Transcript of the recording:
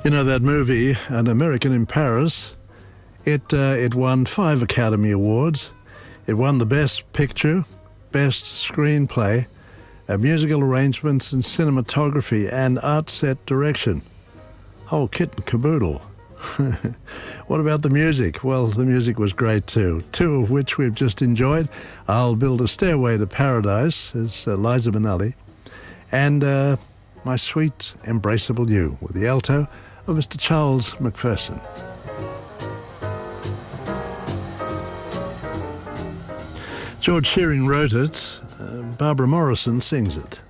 You know that movie, An American in Paris? It won 5 Academy Awards. It won the Best Picture, Best Screenplay, Musical Arrangements and Cinematography, and Art Set Direction. Whole kit and caboodle. What about the music? Well, the music was great too, 2 of which we've just enjoyed. I'll Build a Stairway to Paradise, is Liza Minnelli, and My Sweet Embraceable You, with the alto of Mr. Charles McPherson. George Shearing wrote it, Barbara Morrison sings it.